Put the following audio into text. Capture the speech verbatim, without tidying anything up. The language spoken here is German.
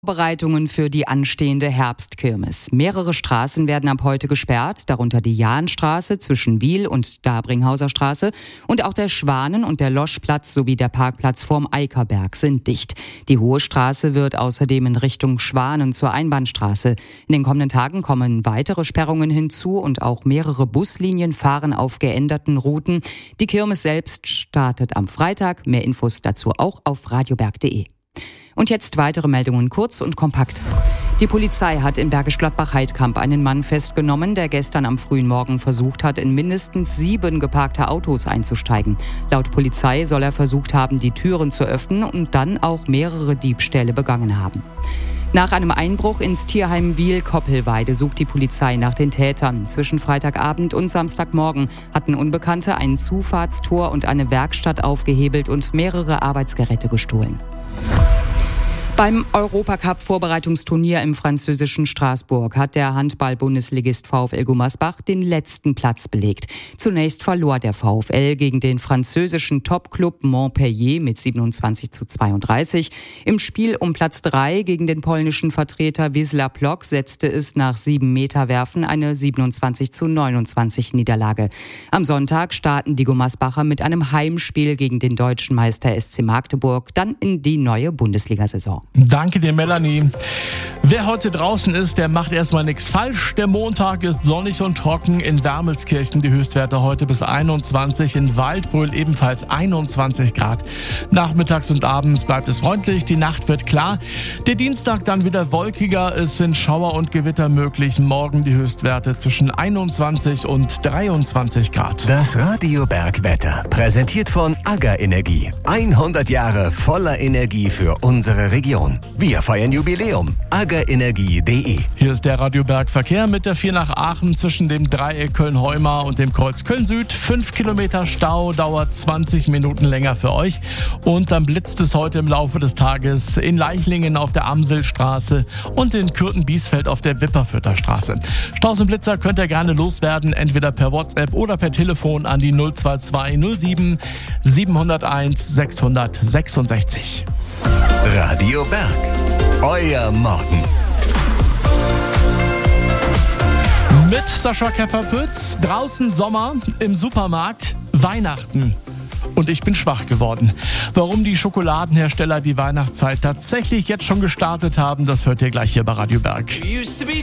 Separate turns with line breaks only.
Vorbereitungen für die anstehende Herbstkirmes. Mehrere Straßen werden ab heute gesperrt, darunter die Jahnstraße zwischen Biel und Dabringhauser Straße und auch der Schwanen- und der Loschplatz sowie der Parkplatz vorm Eickerberg sind dicht. Die Hohe Straße wird außerdem in Richtung Schwanen zur Einbahnstraße. In den kommenden Tagen kommen weitere Sperrungen hinzu und auch mehrere Buslinien fahren auf geänderten Routen. Die Kirmes selbst startet am Freitag. Mehr Infos dazu auch auf radioberg punkt de. Und jetzt weitere Meldungen kurz und kompakt. Die Polizei hat in Bergisch Gladbach-Heidkamp einen Mann festgenommen, der gestern am frühen Morgen versucht hat, in mindestens sieben geparkte Autos einzusteigen. Laut Polizei soll er versucht haben, die Türen zu öffnen und dann auch mehrere Diebstähle begangen haben. Nach einem Einbruch ins Tierheim Wiel-Koppelweide sucht die Polizei nach den Tätern. Zwischen Freitagabend und Samstagmorgen hatten Unbekannte ein Zufahrtstor und eine Werkstatt aufgehebelt und mehrere Arbeitsgeräte gestohlen. Beim Europacup-Vorbereitungsturnier im französischen Straßburg hat der Handball-Bundesligist VfL Gummersbach den letzten Platz belegt. Zunächst verlor der VfL gegen den französischen Topclub Montpellier mit siebenundzwanzig zu zweiunddreißig. Im Spiel um Platz drei gegen den polnischen Vertreter Wisła Płock setzte es nach sieben Meter Werfen eine siebenundzwanzig zu neunundzwanzig Niederlage. Am Sonntag starten die Gummersbacher mit einem Heimspiel gegen den deutschen Meister S C Magdeburg dann in die neue Bundesliga-Saison.
Danke dir, Melanie. Wer heute draußen ist, der macht erstmal nichts falsch. Der Montag ist sonnig und trocken. In Wermelskirchen die Höchstwerte heute bis einundzwanzig, in Waldbröl ebenfalls einundzwanzig Grad. Nachmittags und abends bleibt es freundlich, die Nacht wird klar. Der Dienstag dann wieder wolkiger, es sind Schauer und Gewitter möglich. Morgen die Höchstwerte zwischen einundzwanzig und dreiundzwanzig Grad.
Das Radio Berg Wetter, präsentiert von AGA Energie. hundert Jahre voller Energie für unsere Region. Wir feiern Jubiläum. aga energie punkt de.
Hier ist der Radio Berg Verkehr mit der vier nach Aachen zwischen dem Dreieck Köln-Heumar und dem Kreuz Köln-Süd. Fünf Kilometer Stau, dauert zwanzig Minuten länger für euch. Und dann blitzt es heute im Laufe des Tages in Leichlingen auf der Amselstraße und in Kürten-Biesfeld auf der Wipperfürther Straße. Staus und Blitzer könnt ihr gerne loswerden, entweder per WhatsApp oder per Telefon an die null zwei zwei null sieben sieben null eins sechs sechs sechs.
Radio Berg, euer Morgen.
Mit Sascha Keffer-Pütz, draußen Sommer, im Supermarkt Weihnachten. Und ich bin schwach geworden. Warum die Schokoladenhersteller die Weihnachtszeit tatsächlich jetzt schon gestartet haben, das hört ihr gleich hier bei Radio Berg.